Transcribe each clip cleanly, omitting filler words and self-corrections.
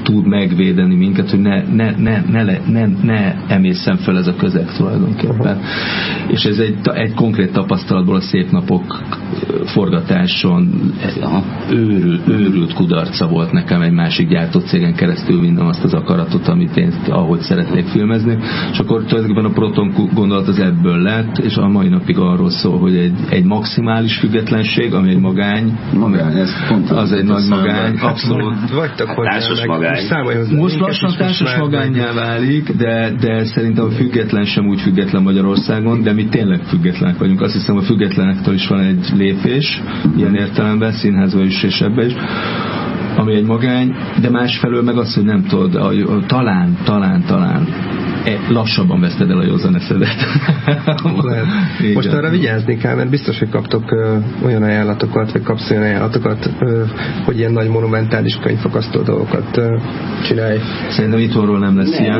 tud megvédeni minket, hogy ne emészzen fel ez a közeg tulajdonképpen. És ez egy konkrét tapasztalatból a Szép napok forgatáson őrült kudarca volt nekem, egy másik gyártócégen keresztül vinnem azt az akaratot, amit én ahogy szeretnék filmezni, és akkor tulajdonképpen a Proton gondolat az ebből lett, és a mai napig arról szól, hogy egy maximális függetlenség, ami egy magány, az egy nagy magány, abszolút. Társas magány. Most lassan társas magánnyá válik, de szerintem a független sem úgy független Magyarországon, de mi tényleg függetlenek vagyunk. Azt hiszem, a függetlenektől is van egy lépés, ilyen értelemben, színházban is és ebben is, ami egy magány, de másfelől meg az, hogy nem tudod, talán lassabban veszted el a józan eszedet. Most arra vigyázni kell, mert biztos, hogy kaptok olyan ajánlatokat, vagy kapsz olyan ajánlatokat, hogy ilyen nagy monumentális könyvfakasztó dolgokat csinálj. Szerintem itthonról nem lesz ilyen.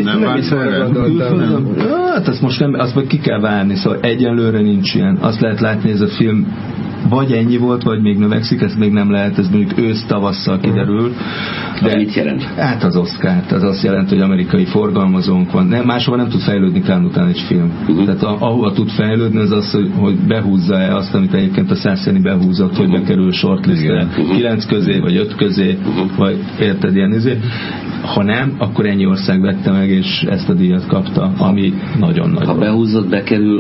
Nem. Hát azt most nem, azt majd ki kell várni, szóval egyenlőre nincs ilyen. Azt lehet látni, ez a film vagy ennyi volt, vagy még növekszik, ezt még nem lehet, ez mondjuk ősz-tavasszal kiderül. De mit jelent? Hát az Oscar-t, az azt jelenti, hogy amerikai forgalmazónk van. Máshova nem tud fejlődni Cannes után egy film. Tehát ahova tud fejlődni, az az, hogy behúzza-e azt, amit egyébként a Szászeni behúzott, hogy bekerül shortlistre 9 közé, vagy 5 közé, vagy érted ilyen izé. Ha nem, akkor ennyi ország vette meg, és ezt a díjat kapta, ami nagyon nagy. Ha behúzott, bekerül,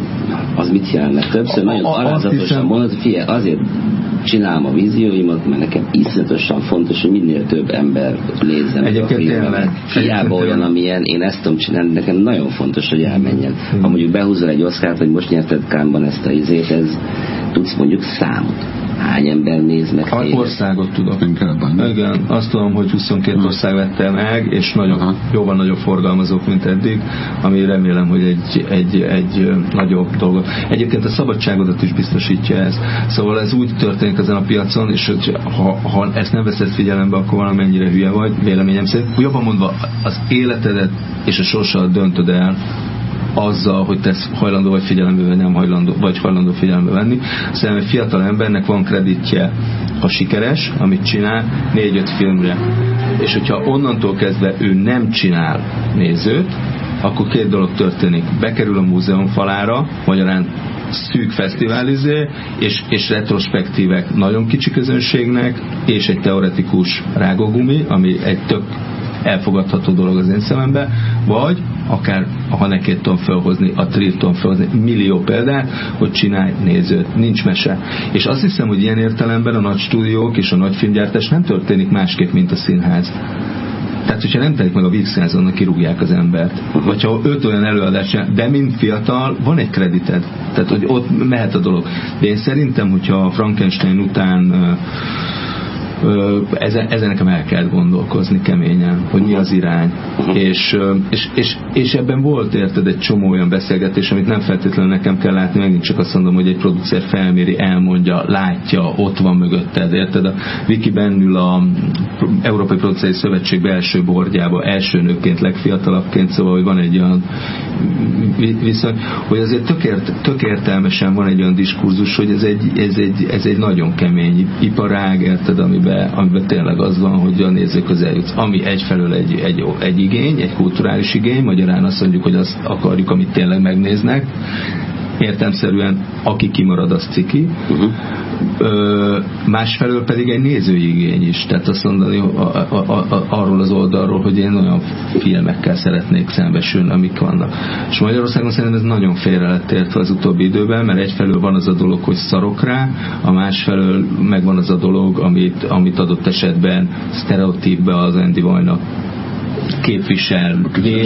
az mit jelent? Többször nagyon alázatosan mondod, figyelj, azért csinálom a vízióimat, mert nekem iszonyatosan fontos, hogy minél több ember nézze meg a filmet. Hiába olyan, amilyen, én ezt tudom csinálni, nekem nagyon fontos, hogy elmenjen. Ha mondjuk behúzol egy Oscart, hogy most nyerted Cannes-ban ezt a izét, ez tudsz mondjuk számot. Hány ember néz meg? Országot tudok. Igen, azt tudom, hogy 22 ország vette meg, és jóval nagyobb forgalmazók, mint eddig, ami remélem, hogy egy nagyobb dolog. Egyébként a szabadságodat is biztosítja ez. Szóval ez úgy történik ezen a piacon, és ha ezt nem veszed figyelembe, akkor valamennyire hülye vagy, véleményem szerint. Jobban mondva, az életedet és a sorsadat döntöd el azzal, hogy te hajlandó vagy figyelembe, vagy nem hajlandó figyelembe venni. Szerintem egy fiatal embernek van kreditje, ha sikeres, amit csinál, 4-5 filmre. És hogyha onnantól kezdve ő nem csinál nézőt, akkor 2 dolog történik. Bekerül a múzeum falára, magyarán szűk fesztiválizé, és retrospektívek nagyon kicsi közönségnek, és egy teoretikus rágógumi, ami egy tök elfogadható dolog az én szememben, vagy akár a Hanekét tudom felhozni, a Trill tudom felhozni, millió példát, hogy csinálj nézőt, nincs mese. És azt hiszem, hogy ilyen értelemben a nagy stúdiók és a nagy filmgyártás nem történik másképp, mint a színház. Tehát, hogyha nem telik meg a Vígszázonnak, kirúgják az embert. Vagy ha 5 olyan előadást csinál, de mint fiatal, van egy kredited. Tehát, hogy ott mehet a dolog. De én szerintem, hogyha a Frankenstein után ezen nekem el kell gondolkozni keményen, hogy mi az irány. És ebben volt, érted, egy csomó olyan beszélgetés, amit nem feltétlenül nekem kell látni, megint csak azt mondom, hogy egy producer felméri, elmondja, látja, ott van mögötted, érted? A Viki bennül a Európai Produceri Szövetség belső bordjába, első nőként, legfiatalabbként, szóval, hogy van egy olyan viszony, hogy azért tök értelmesen van egy olyan diskurzus, hogy ez egy nagyon kemény iparág, érted, amiben tényleg az van, hogy a nézőköz eljutsz. Ami egyfelől egy igény, egy kulturális igény, magyarán azt mondjuk, hogy azt akarjuk, amit tényleg megnéznek. Értelemszerűen, aki kimarad, az ciki. Másfelől pedig egy nézői igény is. Tehát azt mondani arról az oldalról, hogy én olyan filmekkel szeretnék szembesülni, amik vannak. És Magyarországon szerintem ez nagyon félre lett értve az utóbbi időben, mert egyfelől van az a dolog, hogy szarok rá, a másfelől megvan az a dolog, amit adott esetben sztereotípbe az Andy Vajnak képvisel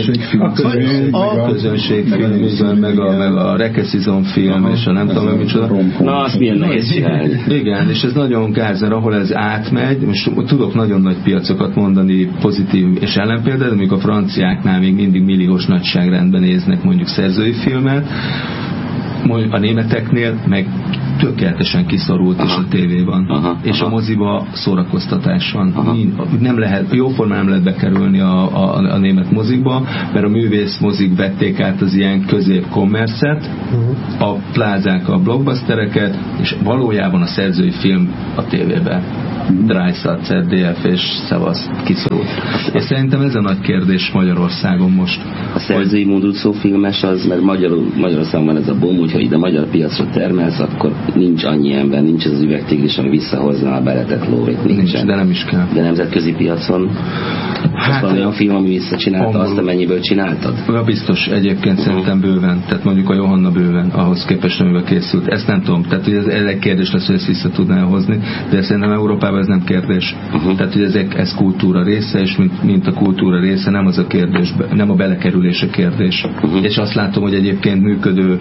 a közönségfilm, meg a Rekeszizom film, és a nem tudom, hogy micsoda. Na, azt milyen nehéz csinálni. Igen, és ez nagyon gáz, mert ahol ez átmegy, most tudok nagyon nagy piacokat mondani, pozitív és ellenpéldát, de mondjuk a franciáknál még mindig milliós nagyságrendben néznek mondjuk szerzői filmet, a németeknél meg tökéletesen kiszorult, és a tévében. És a moziba szórakoztatás van. Nem lehet, jóformán nem lehet bekerülni a német mozikba, mert a művész mozik vették át az ilyen közép-kommerszet, a plázák a blockbustereket, és valójában a szerzői film a tévében. Dreisaitz, RDF és szevasz, kiszorult. És szerintem ez a nagy kérdés Magyarországon most. A szerzői módúszó filmes az, mert Magyarországon van ez a bomb, hogyha ide magyar piacra termelsz, akkor nincs annyi ember, nincs ez az üvegtigris, ami visszahozná a beletett lóvét. Nincs, de nem is kell. De nemzetközi piacon van olyan film, ami visszacsinálta azt, amennyiből csináltad? Biztos, egyébként szerintem bőven. Tehát mondjuk a Johanna bőven, ahhoz képest, amivel készült. Ezt nem tudom. Tehát, hogy ez egy kérdés lesz, hogy ezt vissza tudná hozni, de szerintem Európában ez nem kérdés. Tehát, hogy ez kultúra része, és mint a kultúra része, nem az a kérdés, nem a belekerülése kérdés. És azt látom, hogy egyébként működő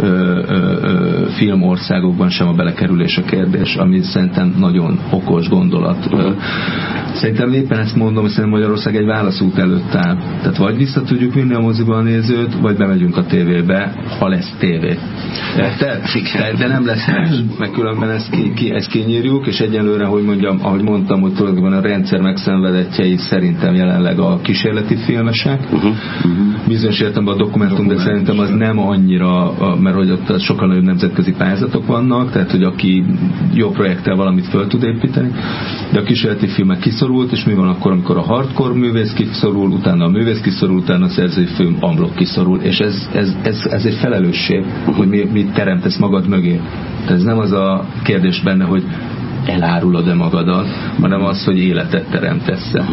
filmországokban sem a belekerülés a kérdés, ami szerintem nagyon okos gondolat. Szerintem éppen ezt mondom, hogy szerintem Magyarország egy válaszút előtt áll. Tehát vagy vissza tudjuk vinni a moziba a nézőt, vagy bemegyünk a tévébe, ha lesz tévé. De nem lesz más, mert különben ezt kinyírjuk, és egyelőre, ahogy mondtam, hogy tulajdonképpen a rendszer megszenvedettjei szerintem jelenleg a kísérleti filmesek. Bizonyos értelemben a dokumentum, de szerintem az nem annyira, mert hogy ott sokkal nagyobb nemzetközi pályázatok vannak, tehát hogy aki jó projekttel valamit föl tud építeni, de a kísérleti filmek kiszorult, és mi van akkor, amikor a hardcore művész kiszorul, utána a művész kiszorul, utána a szerzői film amblok kiszorul, és ez egy felelősség, hogy mit teremtesz magad mögé. Tehát ez nem az a kérdés benne, hogy elárulod-e magadat, hanem az, hogy életet teremtesz-e.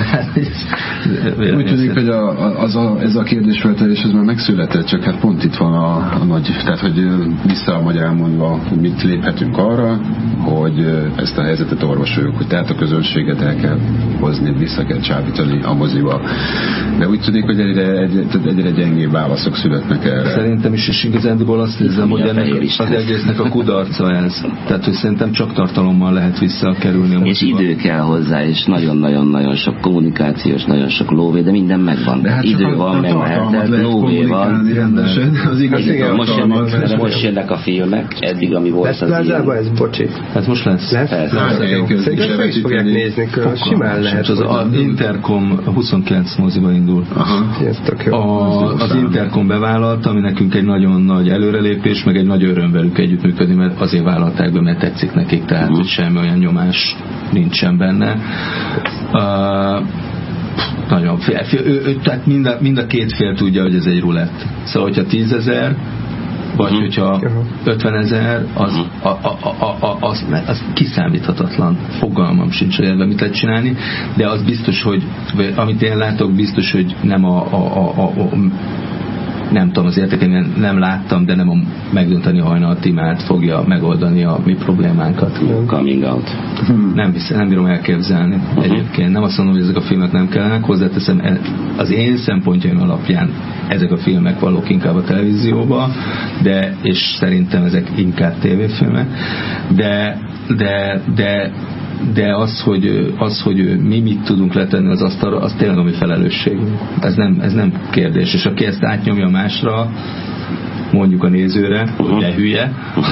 Úgy tűnik, hogy ez a kérdésfeltelés ez már megszületett, csak hát pont itt van a nagy, tehát hogy visszamagyarán mondva, hogy mit léphetünk arra, hogy ezt a helyzetet orvosoljuk, hogy tehát a közönséget el kell hozni, vissza kell csábítani a moziba. De úgy tűnik, hogy egyre gyengébb válaszok születnek erre. Szerintem is, és igazándiból azt hiszem, hogy ennek az egésznek a kudarca ez. Tehát, hogy szerintem csak tartalommal lehet visszakerülni a moziba. És idő kell hozzá, és nagyon-nagyon-nagyon sok kommunikációs, nagyon sok lóvé, de minden megvan. De hát idő van, meg mehetett, lóvé van. Az igaz, most jönnek a filmek, eddig ami volt az ilyen. Ez bocsi. Hát most lesz. Szerintem meg is fogják nézni, simán lehet. Az Intercom 29 moziba indul. Az Intercom bevállalta, ami nekünk egy nagyon nagy előrelépés, meg egy nagy öröm velük együttműködni, mert azért vállalták be, mert tetszik nekik, tehát hogy semmi olyan nyomás nincsen benne. Nagyon tehát mind a két fél tudja, hogy ez egy rulett. Szóval, hogyha 10 000 vagy hogyha 50 000, az kiszámíthatatlan. Fogalmam sincs, hogy ebben mit lehet csinálni, de az biztos, hogy amit én látok, biztos, hogy nem nem tudom, az értéken nem láttam, de nem a megdönteni hajnal Timát fogja megoldani a mi problémánkat. Coming out. Nem bírom elképzelni. Egyébként nem azt mondom, hogy ezek a filmek nem kellenek, hozzáteszem, az én szempontjaim alapján ezek a filmek valók inkább a televízióba, és szerintem ezek inkább tévéfilmek, de az, hogy mi mit tudunk letenni az asztalra, az tényleg a mi felelősségünk. Ez nem kérdés. És aki ezt átnyomja másra, mondjuk a nézőre, hogy ne hülye,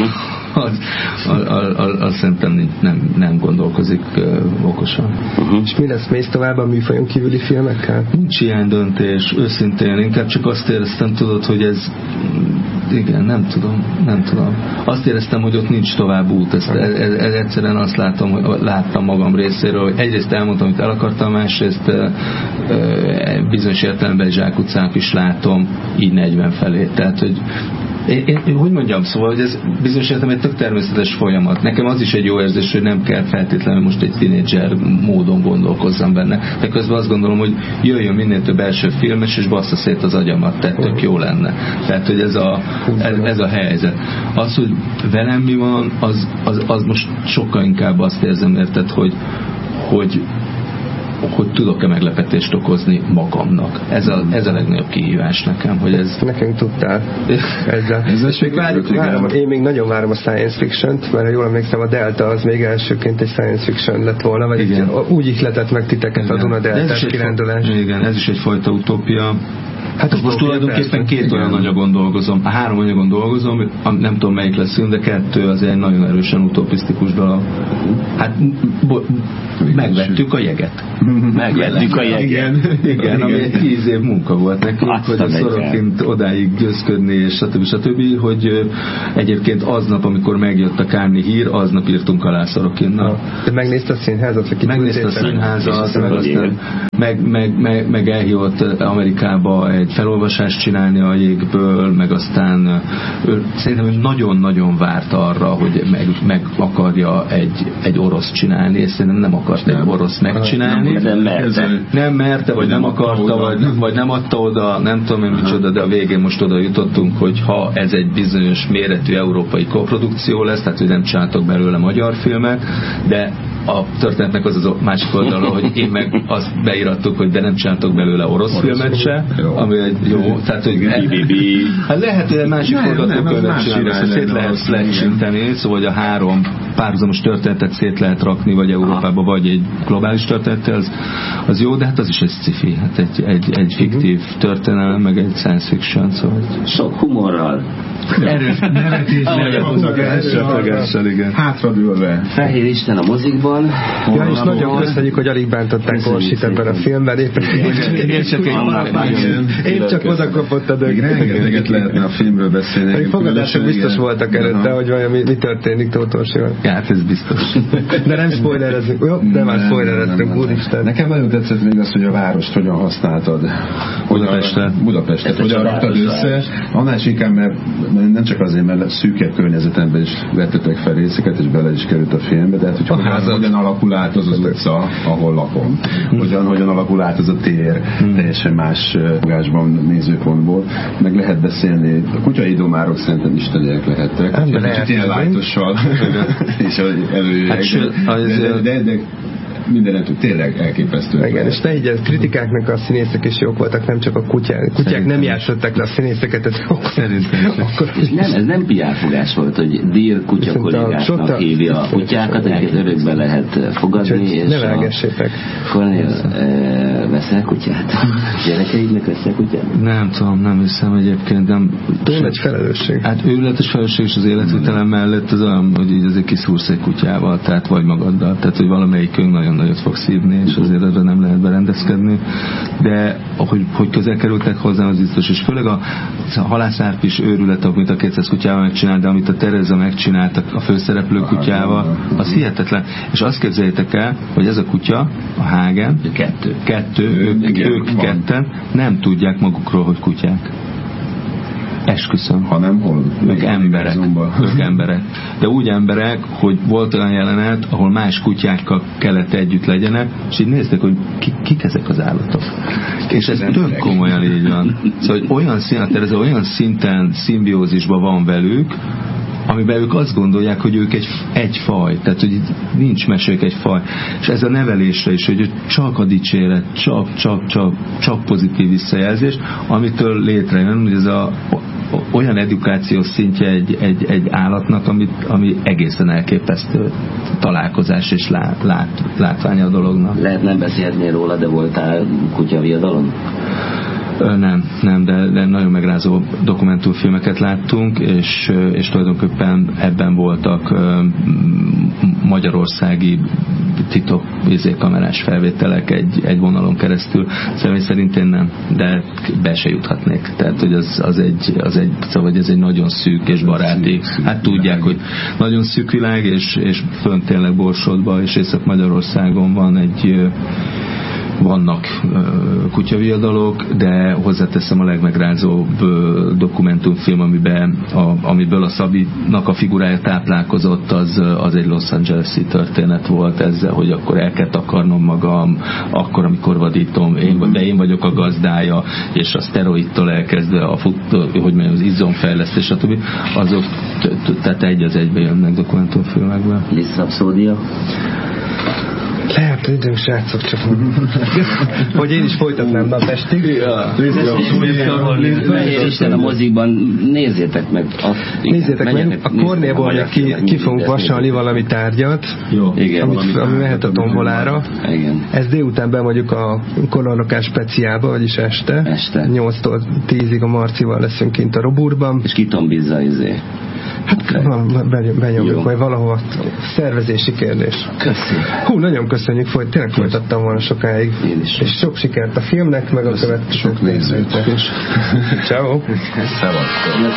az szerintem nem gondolkozik okosan. És mi lesz, mész tovább a műfajon kívüli filmekkel? Nincs ilyen döntés, őszintén. Inkább csak azt éreztem, tudod, hogy ez igen, nem tudom. Azt éreztem, hogy ott nincs tovább út. Ez egyszerűen azt láttam magam részéről, hogy egyrészt elmondtam, amit el akartam, másrészt bizonyos értelemben egy zsákutcát is látom, így 40 felé. Tehát, hogy mondjam, szóval, hogy ez bizonyos értelemben egy tök természetes folyamat. Nekem az is egy jó érzés, hogy nem kell feltétlenül most egy tínédzser módon gondolkozzam benne. De közben azt gondolom, hogy jöjjön minél több első filmes, és bassza szét az agyamat, tehát tök jó lenne. Tehát, hogy ez a helyzet. Az, hogy velem mi van, az most sokkal inkább azt érzem, érted, hogy tudok-e meglepetést okozni magamnak. Ez a legnagyobb kihívás nekem, hogy ez... Nekünk tudtál. Én még nagyon várom a science fiction-t, mert ha jól emlékszem, a Delta az még elsőként egy science fiction lett volna, vagy úgy ihletett meg titeket a Duna Delta kirándulás. Igen, ez is egyfajta utópia. Hát most tulajdonképpen 2 olyan anyagon dolgozom. 3 anyagon dolgozom, nem tudom melyik lesz, de 2 az egy nagyon erősen utopisztikus dolog. Hát megvettük a jeget. megvettük a jeget. Igen, ami egy 10 év munka volt nekünk, hogy a Sorokint odáig győzködni, és stb. Hogy egyébként aznap, amikor megjött a Kárni hír, aznap írtunk alá Sorokinnal. De megnézte a színházat? Megnézte a színházat, meg elhívott Amerikába egy felolvasást csinálni a jégből, meg aztán szerintem ő nagyon-nagyon várt arra, hogy meg akarja egy orosz csinálni, és szerintem nem akart egy orosz megcsinálni. Nem merte, vagy nem akarta, vagy nem adta oda, nem tudom én micsoda, de a végén most oda jutottunk, hogy ha ez egy bizonyos méretű európai koprodukció lesz, tehát hogy nem csináltok belőle magyar filmet, de a történetnek az a másik oldalra, hogy én meg azt beírattuk, hogy de nem csináltok belőle orosz filmet se, ami egy jó, tehát hogy hát lehet, hogy egy másik forgatókönyvet csinálni, szét lehet fleksinteni, szóval hogy a 3 párhuzamos történetet szét lehet rakni, vagy Európába, vagy egy globális történet, az jó, de hát az is egy sci-fi, hát egy fiktív történelem, meg egy science fiction, szóval sok humorral. Erős nevetéssel, igen. Hátradőlve. Fehér Isten a mozikban. Ja, és nagyon köszönjük, hogy alig bántották Orsit ebben a filmben. Én csak oda kapott a dög. Rengeteget lehetne a filmről beszélni. Fogadások biztos voltak előtte, hogy vajon mi történik Tóth Orsival. Ja, hát ez biztos. De nem spoilerezünk. Jó, de már spoilereztünk, úristen. Nekem nagyon tetszett még az, hogy a várost hogyan használtad. Budapestet. Hogyan raktad össze. Annál is inkább, mert nem csak azért, mert szűkebb környezetemben is vettetek fel részeket, és bele is került a filmbe, de hát, hogy hogyan alakul át az utca, ahol lakom. Hogyan alakul át az a tér, teljesen más fogásban, nézőpontból. Meg lehet beszélni. A kutyai domárok szerintem isteniek lehettek. Kicsit ilyen lájtossal és előjöjjek. De mindenetől tényleg elképesztő. Igen, és ne így, a kritikáknak a színészek is jók voltak, nem csak a kutyák. Kutyák nem játszották le a színészeket, ez nem PR-fogás volt, hogy Dear kutya kollégáknak hívja a kutyákat, akiket örökbe lehet fogadni. És ne velgessétek. Kornél, veszel kutyát? Gyerekeidnek veszel kutyát? Nem tudom, nem hiszem egyébként. Túl nagy felelősség. Hát őrületes felelősség és az életvitelem mellett az olyan, hogy így azért kiszúrsz egy kutyával, tehát vagy magaddal, tehát hogy valamelyikünk nagyon nagyot fog szívni, és azért erre nem lehet berendezkedni, de hogy közel kerültek hozzám, az biztos, és főleg a halászárp is őrület, amit a 200 kutyával megcsinált, de amit a Tereza megcsinált a főszereplő kutyával, az hihetetlen. És azt képzeljétek el, hogy ez a kutya, a Hagen, ők ketten nem tudják magukról, hogy kutyák. Esküszöm. Hanem hol? Ők emberek. De úgy emberek, hogy volt olyan jelenet, ahol más kutyákkal kellett együtt legyenek, és így néztek, hogy kik ezek az állatok. És ez tök komolyan így van. Szóval olyan szinten szimbiózisban van velük, amiben ők azt gondolják, hogy ők egy faj, tehát hogy nincs mesék egy faj. És ez a nevelésre is, hogy csak a dicséret, csak pozitív visszajelzés, amitől létrejön, hogy ez olyan edukációs szintje egy állatnak, ami egészen elképesztő találkozás és látványa a dolognak. Lehet nem beszélhetnél róla, de voltál kutyaviadalon? Nem, de nagyon megrázó dokumentumfilmeket láttunk, és tulajdonképpen ebben voltak magyarországi titok kamerás felvételek egy vonalon keresztül. Személy szerint én nem, de be se juthatnék. Tehát, hogy szóval ez egy nagyon szűk és baráti. Hát tudják, hogy nagyon szűk világ, és fönt tényleg Borsodban és Észak-Magyarországon vannak kutyaviadalok, de hozzáteszem a legmegrázóbb dokumentumfilm, amiből a Szabinak a figurája táplálkozott, az egy Los Angeles-i történet volt ezzel, hogy akkor el kell takarnom magam, akkor, amikor vadítom, de én vagyok a gazdája, és a szteroidtól elkezdve az izzomfejlesztés, stb. Azok, tehát egy az egybe jönnek dokumentumfilmekben. Liszrapszódia? Lehet, időnk srácok, csak hogy én is folytatnám a testig. Fehér Isten a mozikban, nézzétek meg. Nézzétek meg, a Kornélból ki fogunk vasalni valami tárgyat, ami mehet a tombolára. Ez délután bemondjuk a Kolonokás speciálba, vagyis este. 8-tól 10-ig a Marcival leszünk kint a Roburban. És kitombizza benyomjuk majd valahova. Szervezési kérdés. Köszönöm. Nagyon köszönjük, tényleg folytattam volna sokáig. És sok sikert a filmnek, meg a sok nézőt. Ciao. Szevasztok.